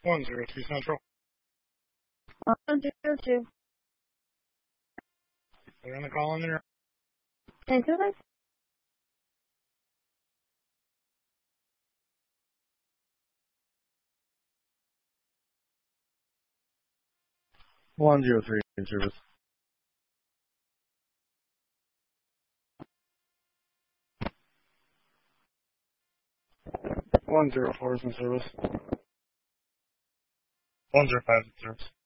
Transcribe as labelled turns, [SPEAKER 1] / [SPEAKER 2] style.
[SPEAKER 1] 102 Central.
[SPEAKER 2] 102.
[SPEAKER 1] They're going to call in there.
[SPEAKER 2] Thank you, guys.
[SPEAKER 1] One zero three in service. 104 is in service. 105 in service.